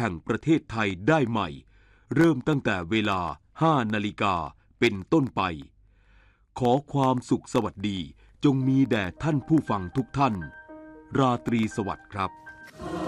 แห่งประเทศไทยได้ใหม่เริ่มตั้งแต่เวลา 5 นาฬิกาเป็นต้นไปขอความสุขสวัสดีจงมีแด่ท่านผู้ฟังทุกท่านราตรีสวัสดิ์ครับ